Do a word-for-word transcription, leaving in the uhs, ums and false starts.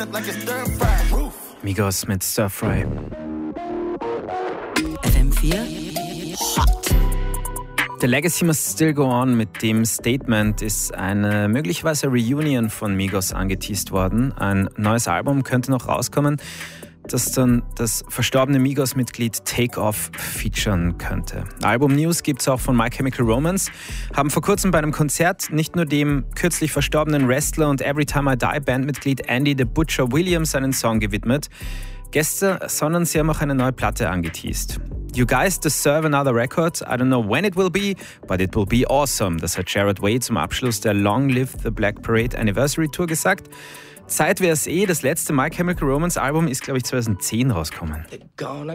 Migos mit Stir Fry. F M vier Hot. The Legacy Must Still Go On mit dem Statement ist eine möglicherweise Reunion von Migos angeteased worden. Ein neues Album könnte noch rauskommen, das dann das verstorbene Migos-Mitglied Take Off featuren könnte. Album-News gibt es auch von My Chemical Romance. Haben vor kurzem bei einem Konzert nicht nur dem kürzlich verstorbenen Wrestler und Every Time I Die Bandmitglied Andy the Butcher Williams einen Song gewidmet, Gäste, sondern sie haben auch eine neue Platte angeteased. You guys deserve another record. I don't know when it will be, but it will be awesome. Das hat Jared Way zum Abschluss der Long Live the Black Parade Anniversary Tour gesagt. Zeit wäre es eh, das letzte My Chemical Romance Album ist, glaube ich, zwanzig zehn rausgekommen.